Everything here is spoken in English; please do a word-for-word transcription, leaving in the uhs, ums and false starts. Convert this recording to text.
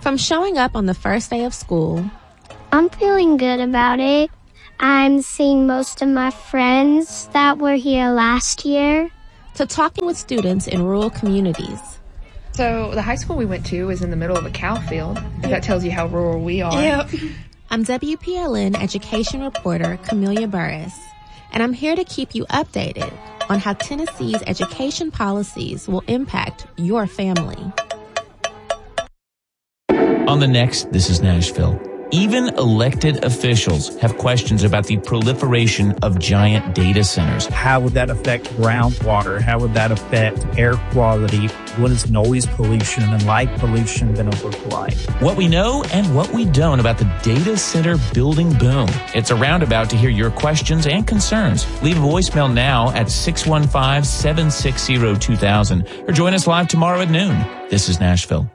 From showing up on the first day of school, I'm feeling good about it. I'm seeing most of my friends that were here last year, to talking with students in rural communities. So the high school we went to is in the middle of a cow field, if that tells you how rural we are. Yep. I'm W P L N education reporter Camelia Burris, and I'm here to keep you updated on how Tennessee's education policies will impact your family. On the next, This is Nashville. Even elected officials have questions about the proliferation of giant data centers. How would that affect groundwater? How would that affect air quality? What is noise pollution and light pollution going to look like? What we know and what we don't about the data center building boom. It's a roundabout to hear your questions and concerns. Leave a voicemail now at six one five, seven six zero, two thousand or join us live tomorrow at noon. This is Nashville.